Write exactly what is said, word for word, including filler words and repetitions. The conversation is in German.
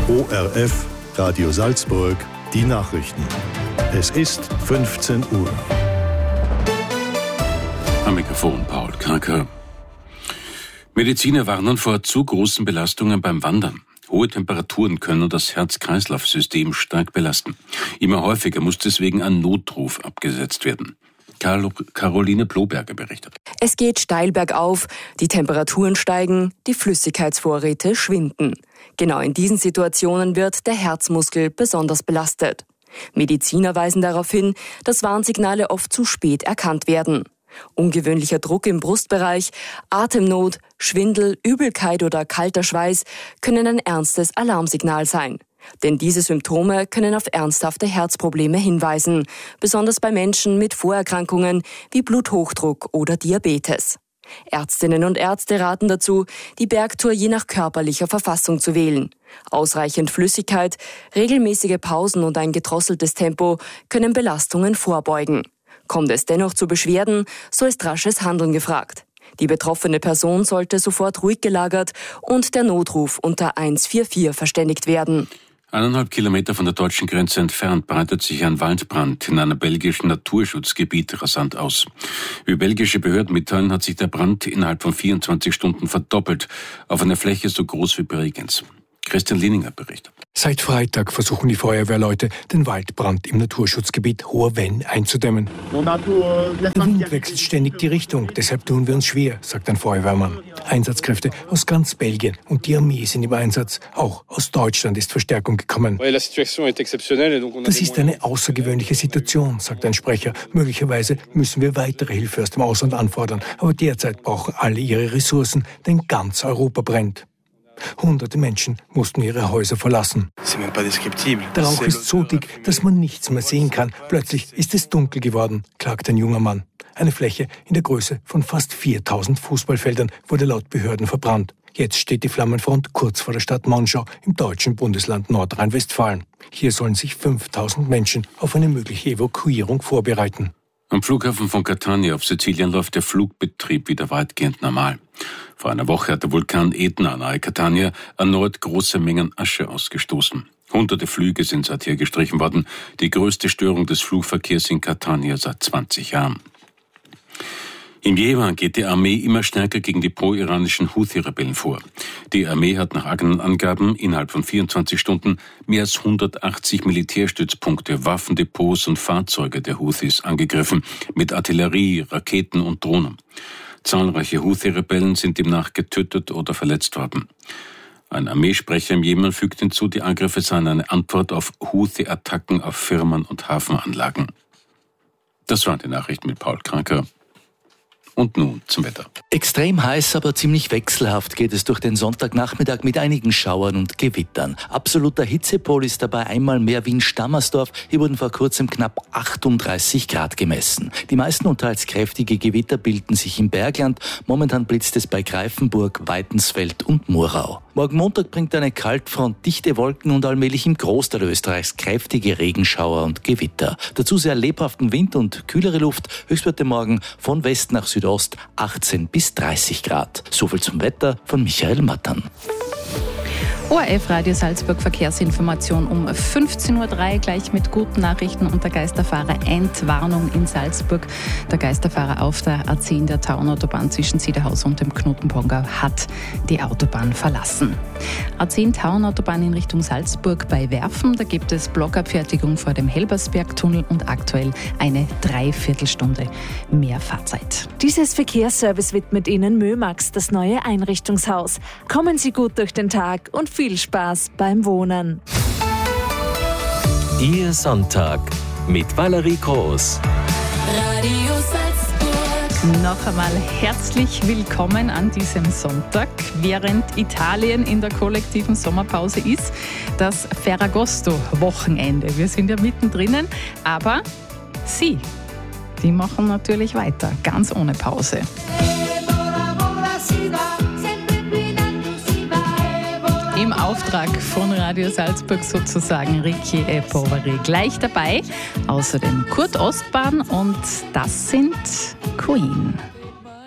O R F, Radio Salzburg, die Nachrichten. Es ist fünfzehn Uhr. Am Mikrofon Paul Kranker. Mediziner warnen vor zu großen Belastungen beim Wandern. Hohe Temperaturen können das Herz-Kreislauf-System stark belasten. Immer häufiger muss deswegen ein Notruf abgesetzt werden. Caroline Ploberger berichtet. Es geht steil bergauf, die Temperaturen steigen, die Flüssigkeitsvorräte schwinden. Genau in diesen Situationen wird der Herzmuskel besonders belastet. Mediziner weisen darauf hin, dass Warnsignale oft zu spät erkannt werden. Ungewöhnlicher Druck im Brustbereich, Atemnot, Schwindel, Übelkeit oder kalter Schweiß können ein ernstes Alarmsignal sein. Denn diese Symptome können auf ernsthafte Herzprobleme hinweisen, besonders bei Menschen mit Vorerkrankungen wie Bluthochdruck oder Diabetes. Ärztinnen und Ärzte raten dazu, die Bergtour je nach körperlicher Verfassung zu wählen. Ausreichend Flüssigkeit, regelmäßige Pausen und ein gedrosseltes Tempo können Belastungen vorbeugen. Kommt es dennoch zu Beschwerden, so ist rasches Handeln gefragt. Die betroffene Person sollte sofort ruhig gelagert und der Notruf unter eins vier vier verständigt werden. Eineinhalb Kilometer von der deutschen Grenze entfernt breitet sich ein Waldbrand in einem belgischen Naturschutzgebiet rasant aus. Wie belgische Behörden mitteilen, hat sich der Brand innerhalb von vierundzwanzig Stunden verdoppelt auf eine Fläche so groß wie Bregenz. Christian Lieninger berichtet. Seit Freitag versuchen die Feuerwehrleute, den Waldbrand im Naturschutzgebiet Hoher Venn einzudämmen. Der Wind wechselt ständig die Richtung, deshalb tun wir uns schwer, sagt ein Feuerwehrmann. Einsatzkräfte aus ganz Belgien und die Armee sind im Einsatz. Auch aus Deutschland ist Verstärkung gekommen. Das ist eine außergewöhnliche Situation, sagt ein Sprecher. Möglicherweise müssen wir weitere Hilfe aus dem Ausland anfordern. Aber derzeit brauchen alle ihre Ressourcen, denn ganz Europa brennt. Hunderte Menschen mussten ihre Häuser verlassen. Der Rauch ist so dick, dass man nichts mehr sehen kann. Plötzlich ist es dunkel geworden, klagt ein junger Mann. Eine Fläche in der Größe von fast viertausend Fußballfeldern wurde laut Behörden verbrannt. Jetzt steht die Flammenfront kurz vor der Stadt Monschau im deutschen Bundesland Nordrhein-Westfalen. Hier sollen sich fünftausend Menschen auf eine mögliche Evakuierung vorbereiten. Am Flughafen von Catania auf Sizilien läuft der Flugbetrieb wieder weitgehend normal. Vor einer Woche hat der Vulkan Etna nahe Catania erneut große Mengen Asche ausgestoßen. Hunderte Flüge sind seither gestrichen worden. Die größte Störung des Flugverkehrs in Catania seit zwanzig Jahren. Im Jemen geht die Armee immer stärker gegen die pro-iranischen Houthi-Rebellen vor. Die Armee hat nach eigenen Angaben innerhalb von vierundzwanzig Stunden mehr als hundertachtzig Militärstützpunkte, Waffendepots und Fahrzeuge der Houthis angegriffen, mit Artillerie, Raketen und Drohnen. Zahlreiche Houthi-Rebellen sind demnach getötet oder verletzt worden. Ein Armeesprecher im Jemen fügt hinzu, die Angriffe seien eine Antwort auf Houthi-Attacken auf Firmen und Hafenanlagen. Das waren die Nachrichten mit Paul Kranker. Und nun zum Wetter. Extrem heiß, aber ziemlich wechselhaft geht es durch den Sonntagnachmittag mit einigen Schauern und Gewittern. Absoluter Hitzepol ist dabei einmal mehr Wien-Stammersdorf. Hier wurden vor kurzem knapp achtunddreißig Grad gemessen. Die meisten und teils kräftige Gewitter bilden sich im Bergland. Momentan blitzt es bei Greifenburg, Weidensfeld und Murau. Morgen Montag bringt eine Kaltfront dichte Wolken und allmählich im Großteil Österreichs kräftige Regenschauer und Gewitter. Dazu sehr lebhaften Wind und kühlere Luft. Höchstwerte morgen von West nach Südost achtzehn bis dreißig Grad. Soviel zum Wetter von Michael Mattern. O R F Radio Salzburg Verkehrsinformation um fünfzehn Uhr drei, gleich mit guten Nachrichten und der Geisterfahrer Entwarnung in Salzburg. Der Geisterfahrer auf der A zehn der Tauernautobahn zwischen Siederhaus und dem Knotenpongau hat die Autobahn verlassen. A zehn Tauernautobahn in Richtung Salzburg bei Werfen, da gibt es Blockabfertigung vor dem Helbersbergtunnel und aktuell eine Dreiviertelstunde mehr Fahrzeit. Dieses Verkehrsservice widmet Ihnen Mömax, das neue Einrichtungshaus. Kommen Sie gut durch den Tag und viel Spaß beim Wohnen. Ihr Sonntag mit Valerie Groß. Radio Salzburg. Noch einmal herzlich willkommen an diesem Sonntag, während Italien in der kollektiven Sommerpause ist. Das Ferragosto-Wochenende. Wir sind ja mittendrin, aber Sie, die machen natürlich weiter, ganz ohne Pause. Im Auftrag von Radio Salzburg sozusagen Ricky e Poveri gleich dabei. Außerdem Kurt Ostbahn und das sind Queen.